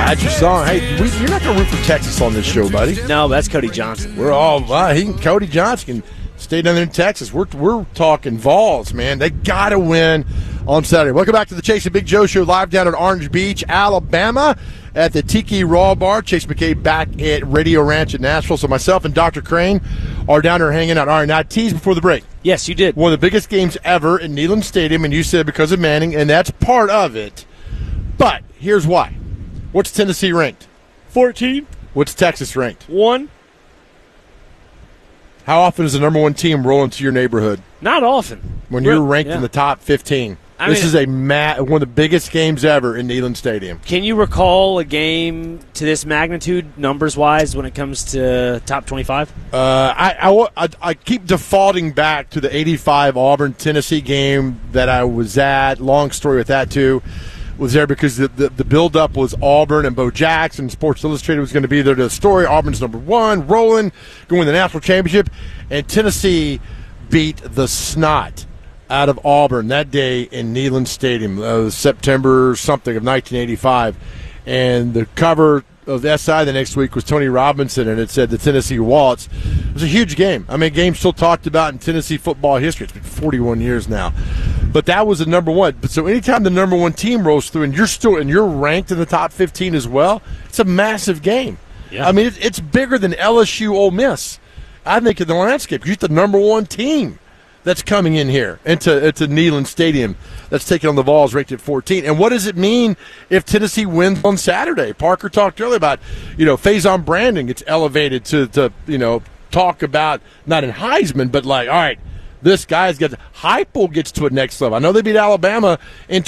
That's your song. Hey, you're not going to root for Texas on this show, buddy. No, that's Cody Johnson. We're all Cody Johnson can stay down there in Texas. We're talking Vols, man. They got to win on Saturday. Welcome back to the Chase and Big Joe Show, live down at Orange Beach, Alabama, at the Tiki Raw Bar. Chase McKay back at Radio Ranch in Nashville. So myself and Dr. Crane are down there hanging out. All right, now I teased before the break. Yes, you did. One of the biggest games ever in Neyland Stadium, and you said because of Manning, and that's part of it. But here's why. What's Tennessee ranked? 14. What's Texas ranked? 1. How often does the number one team roll into your neighborhood? Not often. When you're ranked in the top 15. This is one of the biggest games ever in Neyland Stadium. Can you recall a game to this magnitude, numbers-wise, when it comes to top 25? I keep defaulting back to the 85 Auburn-Tennessee game that I was at. Long story with that, too. Was there because the build-up was Auburn and Bo Jackson. Sports Illustrated was going to be there to the story. Auburn's number one, rolling, going to the national championship. And Tennessee beat the snot out of Auburn that day in Neyland Stadium, September something of 1985. And the cover of SI the next week was Tony Robinson, and it said the Tennessee Waltz. It was a huge game. I mean, a game still talked about in Tennessee football history. It's been 41 years now. But that was the number one. But so anytime the number one team rolls through and you're ranked in the top 15 as well, it's a massive game. Yeah. I mean, it's bigger than LSU Ole Miss. I think in the landscape, you're the number one team that's coming in here into Neyland Stadium that's taking on the Vols ranked at 14. And what does it mean if Tennessee wins on Saturday? Parker talked earlier about, Faison Brandon gets elevated to talk about, not in Heisman, but like, all right, this guy's got Heupel gets to a next level. I know they beat Alabama in